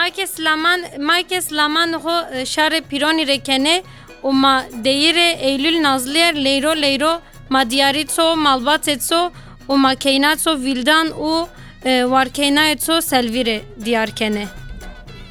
Mayke Slaman ho şare pironi rekene o ma deyire Eylül Nazliyer leyro ma diyaritso malbatetso o ma keynatso vildan o warkeynayetso selvire diyarkene.